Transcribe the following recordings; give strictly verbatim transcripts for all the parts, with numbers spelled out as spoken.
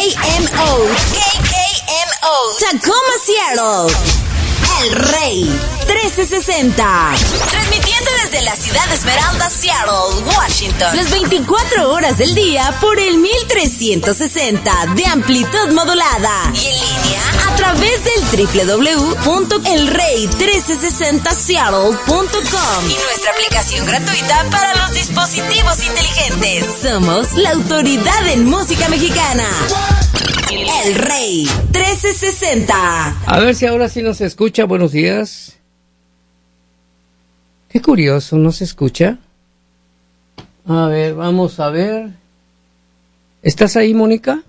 M O. K K M O. Tacoma, Seattle. El Rey trece sesenta. Transmitiendo desde la ciudad de Esmeralda, Seattle, Washington. Las veinticuatro horas del día por el mil trescientos sesenta de amplitud modulada. Y en línea a través del doble u doble u doble u punto el rey trece sesenta seattle punto com. Y nuestra aplicación gratuita para los dispositivos inteligentes. Somos la autoridad en música mexicana. El Rey trece sesenta. A ver si ahora sí nos escucha. Buenos días. Qué curioso, ¿no se escucha? A ver, vamos a ver. ¿Estás ahí, Mónica?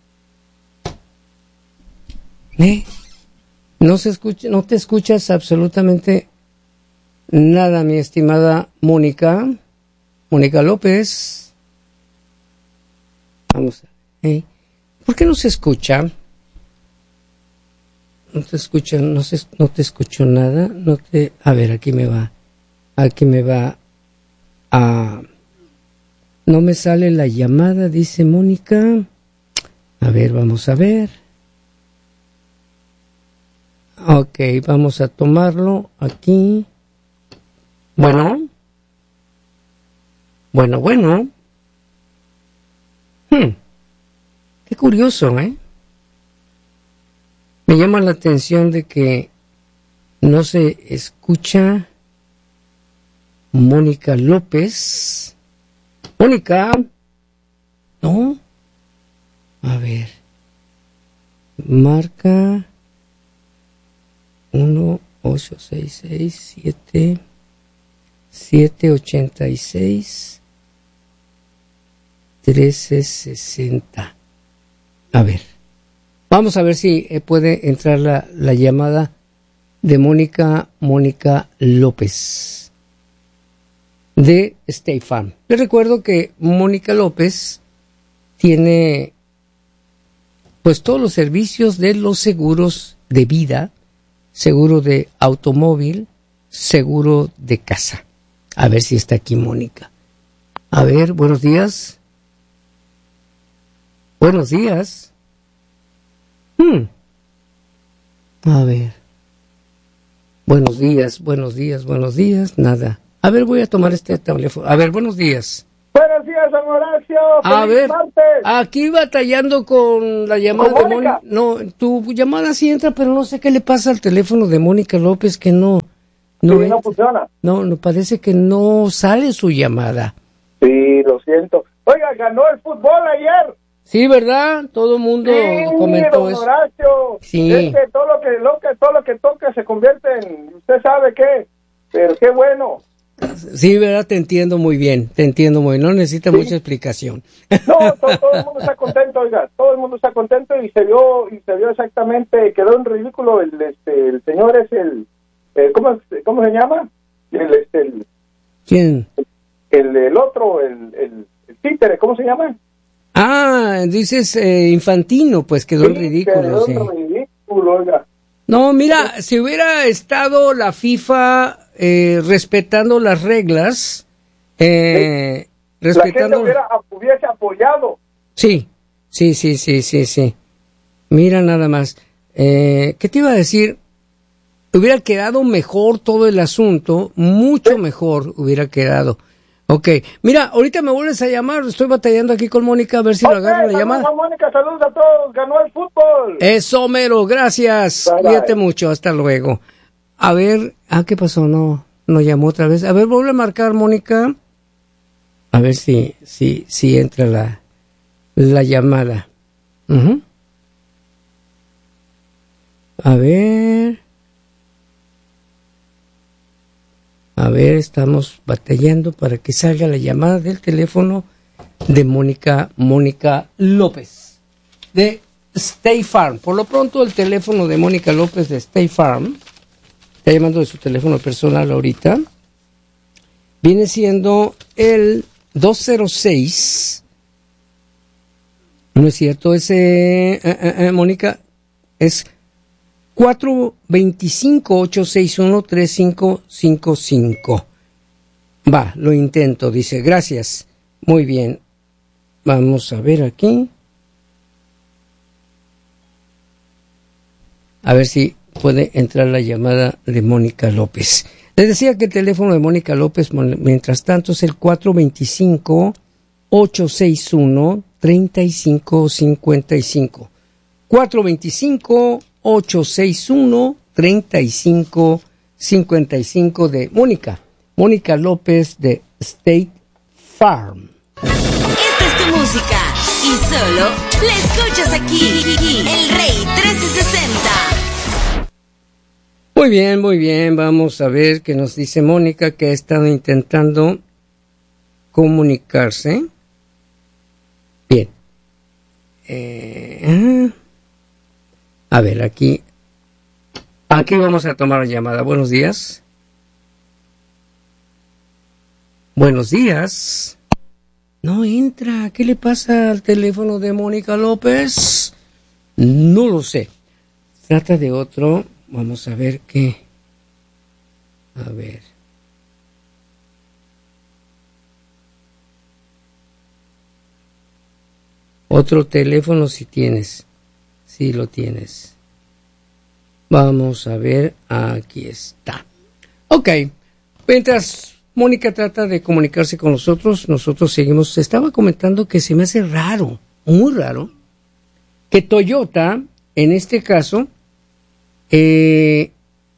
¿Eh? No se escucha, no te escuchas absolutamente nada, mi estimada Mónica. Mónica López. Vamos a ver. ¿Eh? ¿Por qué no se escucha? No te escucho, no se, no te escucho nada. No te, a ver, aquí me va, aquí me va a, no me sale la llamada, dice Mónica. A ver, vamos a ver. Ok, vamos a tomarlo aquí. Bueno. Bueno, bueno. Hmm. Qué curioso, ¿eh? Me llama la atención de que no se escucha Mónica López. Mónica. ¿No? A ver. Marca uno ocho seis seis siete siete ochenta y seis trece sesenta. A ver, vamos a ver si puede entrar la, la llamada de Mónica, Mónica López, de State Farm. Les recuerdo que Mónica López tiene, pues, todos los servicios de los seguros de vida, seguro de automóvil, seguro de casa. A ver si está aquí Mónica. A ver, buenos días. Buenos días. Hmm. A ver. Buenos días, buenos días, buenos días. Nada. A ver, voy a tomar este teléfono. A ver, buenos días. Buenos días, don Horacio. A ver, martes. Aquí batallando con la llamada de Mónica. No, tu llamada sí entra, pero no sé qué le pasa al teléfono de Mónica López, que no... No, sí, no funciona. No, no, parece que no sale su llamada. Sí, lo siento. Oiga, ganó el fútbol ayer. Sí, ¿verdad? Todo el mundo sí, comentó don eso. Horacio. Sí. Es que todo lo que, lo que todo lo que toca se convierte en, usted sabe qué, pero qué bueno. Sí, ¿verdad? Te entiendo muy bien, te entiendo muy bien. No necesita sí. mucha explicación. No, todo, todo el mundo está contento, oiga, todo el mundo está contento y se vio y se vio exactamente, quedó en ridículo el este el señor es el, el ¿cómo, cómo se llama? El este el ¿Quién? El, el otro, el, el, el títere, ¿cómo se llama? Ah, dices eh, Infantino, pues quedó sí, en ridículo. Quedó sí. en ridículo, oiga. No, mira, si hubiera estado la FIFA eh, respetando las reglas, eh, sí. respetando... La gente hubiera, hubiese apoyado. Sí, sí, sí, sí, sí, sí. Mira nada más. Eh, ¿Qué te iba a decir? Hubiera quedado mejor todo el asunto, mucho sí. mejor hubiera quedado. Ok, mira, ahorita me vuelves a llamar, estoy batallando aquí con Mónica, a ver si okay, lo agarro la llamada. Mónica, saludos a todos, ganó el fútbol. Eso, mero, gracias, bye, cuídate bye. mucho, hasta luego. A ver, ah, ¿qué pasó? No, no llamó otra vez. A ver, vuelve a marcar, Mónica. A ver si, si, si entra la, la llamada. Uh-huh. A ver... A ver, estamos batallando para que salga la llamada del teléfono de Mónica, Mónica López, de State Farm. Por lo pronto, el teléfono de Mónica López de State Farm, está llamando de su teléfono personal ahorita, viene siendo el dos cero seis, no es cierto, ese, eh, eh, eh, Mónica, es cuatro dos cinco, ocho seis uno, tres cinco cinco cinco. Va, lo intento, dice. Gracias. Muy bien. Vamos a ver aquí. a ver si puede entrar la llamada de Mónica López. Les decía que el teléfono de Mónica López, mientras tanto, es el cuatro dos cinco, ocho seis uno, tres cinco cinco cinco. cuatro dos cinco, ocho seis uno, tres cinco cinco cinco de Mónica. Mónica López de State Farm. Esta es tu música y solo la escuchas aquí. El Rey trescientos sesenta. Muy bien, muy bien. Vamos a ver qué nos dice Mónica, que ha estado intentando comunicarse. Bien. Eh, a ver, aquí. Aquí vamos a tomar la llamada. Buenos días. Buenos días. No entra. ¿Qué le pasa al teléfono de Mónica López? No lo sé. Trata de otro. Vamos a ver qué. A ver. Otro teléfono si tienes. Si lo tienes. Vamos a ver. Aquí está. Ok. Mientras Mónica trata de comunicarse con nosotros, nosotros seguimos. Se estaba comentando que se me hace raro, muy raro, que Toyota, en este caso, eh,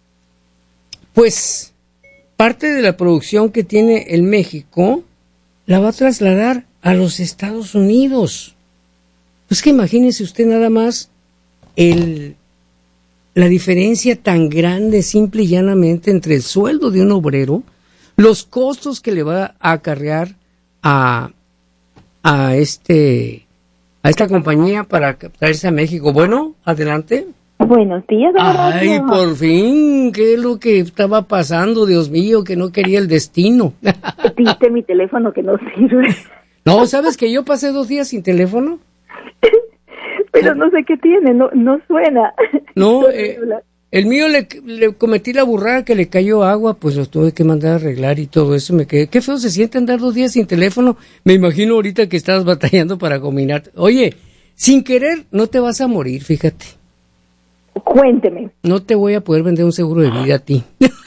pues parte de la producción que tiene en México la va a trasladar a los Estados Unidos. Pues que imagínese usted nada más el, la diferencia tan grande, simple y llanamente, entre el sueldo de un obrero, los costos que le va a acarrear a, a este a esta compañía para traerse a México. Bueno, adelante. Buenos días, don Ay, Horacio. por fin, ¿qué es lo que estaba pasando? Dios mío, que no quería el destino. Diste mi teléfono que no sirve. No, ¿sabes que yo pasé dos días sin teléfono? Pero no sé qué tiene, no no suena. No, eh, el mío le, le cometí la burrada que le cayó agua, pues lo tuve que mandar a arreglar y todo eso. Me quedé, qué feo se siente andar dos días sin teléfono. Me imagino ahorita que estabas batallando para combinar. Oye, sin querer no te vas a morir, fíjate. Cuénteme. No te voy a poder vender un seguro de vida a ti.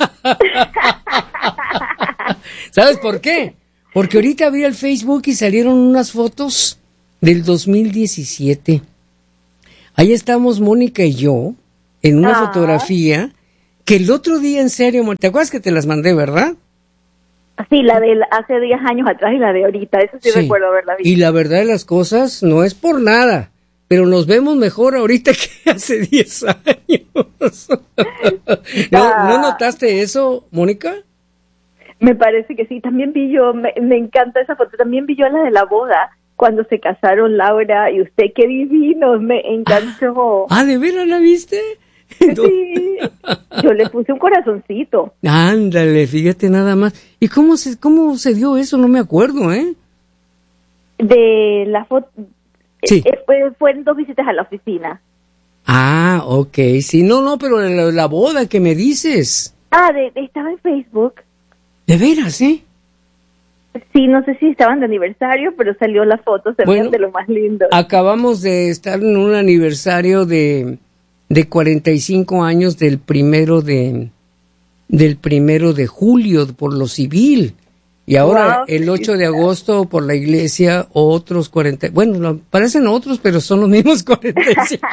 ¿Sabes por qué? Porque ahorita vi el Facebook y salieron unas fotos del dos mil diecisiete. Ahí estamos Mónica y yo en una Ah. fotografía que el otro día, en serio, ¿te acuerdas que te las mandé, verdad? Sí, la de hace diez años atrás y la de ahorita, eso sí, recuerdo haberla visto. Y la verdad de las cosas no es por nada, pero nos vemos mejor ahorita que hace diez años. ¿No, Ah. ¿No notaste eso, Mónica? Me parece que sí, también vi yo, me, me encanta esa foto, también vi yo la de la boda, cuando se casaron Laura y usted, qué divinos, me encantó. Ah, ¿de veras la viste? Sí, yo le puse un corazoncito. Ándale, fíjate nada más. ¿Y cómo se cómo se dio eso? No me acuerdo, ¿eh? De la foto, Sí. eh, fue, fueron dos visitas a la oficina. Ah, ok, sí, no, no, pero la, la boda que me dices. Ah, de, de- estaba en Facebook. ¿De veras, eh? Sí, no sé si estaban de aniversario, pero salió la foto, se Bueno, veían de lo más lindo. Acabamos de estar en un aniversario de, de cuarenta y cinco años del primero de del primero de julio por lo civil. Y ahora Wow, el ocho de agosto por la iglesia otros cuarenta, bueno, no, parecen otros, pero son los mismos cuarenta y cinco.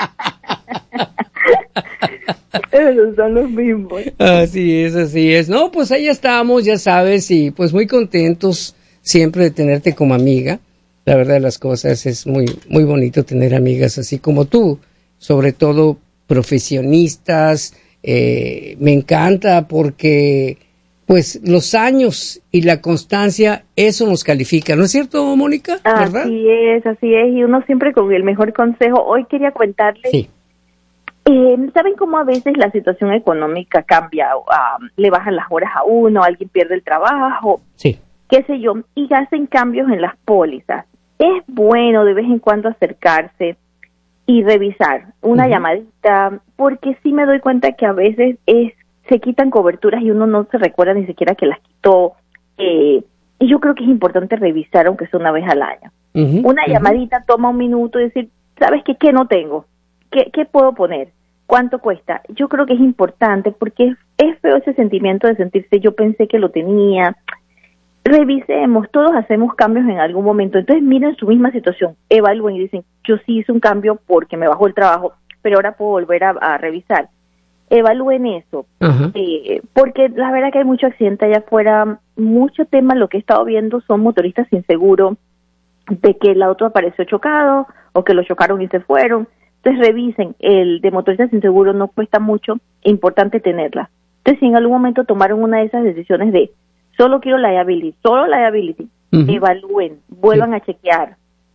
Esos son los mismos. Así es, así es. No, pues ahí estamos, ya sabes, y pues muy contentos siempre de tenerte como amiga. La verdad de las cosas es muy, muy bonito tener amigas así como tú, sobre todo profesionistas. Eh, me encanta porque pues los años y la constancia, eso nos califica, ¿no es cierto, Mónica? ¿Verdad? Así es, así es, y uno siempre con el mejor consejo. Hoy quería contarles, Sí. eh, ¿saben cómo a veces la situación económica cambia? Uh, le bajan las horas a uno, alguien pierde el trabajo, Sí. qué sé yo, y hacen cambios en las pólizas. Es bueno de vez en cuando acercarse y revisar una Ujú. llamadita, porque sí me doy cuenta que a veces es se quitan coberturas y uno no se recuerda ni siquiera que las quitó. Eh, y yo creo que es importante revisar, aunque sea una vez al año. Ujú, Una ujú. llamadita toma un minuto y decir, ¿sabes qué? ¿Qué no tengo? ¿Qué, qué puedo poner? ¿cuánto cuesta? Yo creo que es importante porque es feo ese sentimiento de sentirse, yo pensé que lo tenía. Revisemos, todos hacemos cambios en algún momento, entonces miren su misma situación, evalúen y dicen, yo sí hice un cambio porque me bajó el trabajo, pero ahora puedo volver a, a revisar. Evalúen eso, eh, porque la verdad que hay mucho accidente allá afuera, mucho tema, lo que he estado viendo son motoristas sin seguro, de que el auto apareció chocado o que lo chocaron y se fueron. Entonces revisen, el de motoristas sin seguro no cuesta mucho, es importante tenerla. Entonces si en algún momento tomaron una de esas decisiones de solo quiero liability, solo liability, uh-huh. evalúen, vuelvan sí. a chequear.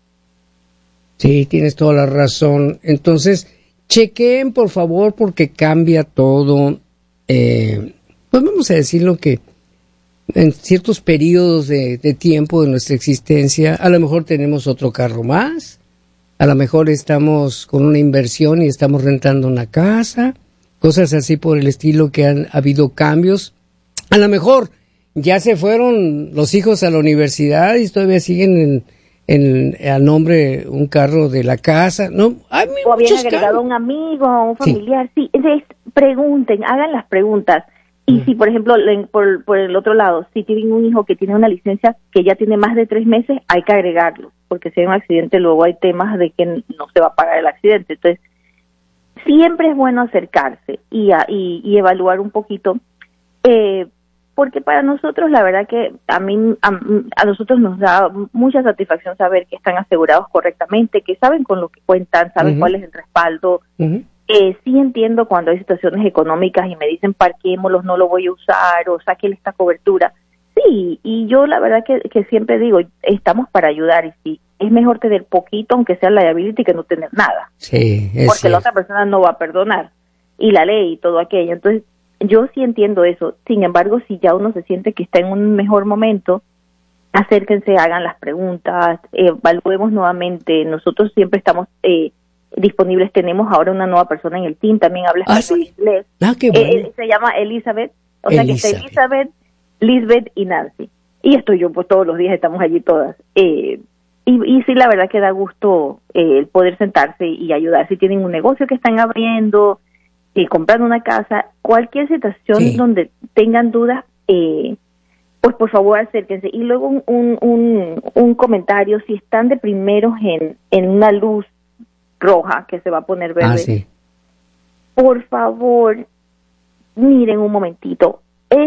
Sí, tienes toda la razón. Entonces, chequeen por favor porque cambia todo. Eh, pues vamos a decirlo que en ciertos periodos de, de tiempo de nuestra existencia, a lo mejor tenemos otro carro más, a lo mejor estamos con una inversión y estamos rentando una casa, cosas así por el estilo que han habido cambios. A lo mejor ya se fueron los hijos a la universidad y todavía siguen en, en a nombre un carro de la casa, ¿no? Hay o habían agregado a un amigo, a un familiar, sí. sí. Entonces, pregunten, hagan las preguntas. Y mm. si, por ejemplo, por, por el otro lado, si tienen un hijo que tiene una licencia que ya tiene más de tres meses, hay que agregarlo, porque si hay un accidente luego hay temas de que no se va a pagar el accidente. Entonces, siempre es bueno acercarse y, a, y, y evaluar un poquito, eh, porque para nosotros la verdad que a mí a, a nosotros nos da mucha satisfacción saber que están asegurados correctamente, que saben con lo que cuentan, saben uh-huh. cuál es el respaldo. Uh-huh. Eh, sí entiendo cuando hay situaciones económicas y me dicen parquémoslos, no lo voy a usar o sáquele esta cobertura. Sí, y yo la verdad que, que siempre digo, estamos para ayudar y sí, es mejor tener poquito aunque sea liability que no tener nada. Sí, es porque cierto. La otra persona no va a perdonar y la ley y todo aquello. Entonces yo sí entiendo eso. Sin embargo, si ya uno se siente que está en un mejor momento, acérquense, hagan las preguntas, eh, evaluemos nuevamente. Nosotros siempre estamos eh, disponibles. Tenemos ahora una nueva persona en el team, también habla ¿Ah, español sí? inglés. Ah, qué bueno. Eh, se llama Elizabeth, o Elizabeth. sea que está Elizabeth, Lisbeth y Nancy. Y estoy yo, pues todos los días estamos allí todas. Eh, y, y sí, la verdad que da gusto eh, el poder sentarse y ayudar. Si tienen un negocio que están abriendo, eh, comprando una casa, cualquier situación sí. donde tengan dudas, eh, pues por favor acérquense. Y luego un, un, un, un comentario, si están de primeros en, en una luz roja que se va a poner verde, ah, sí. por favor, miren un momentito,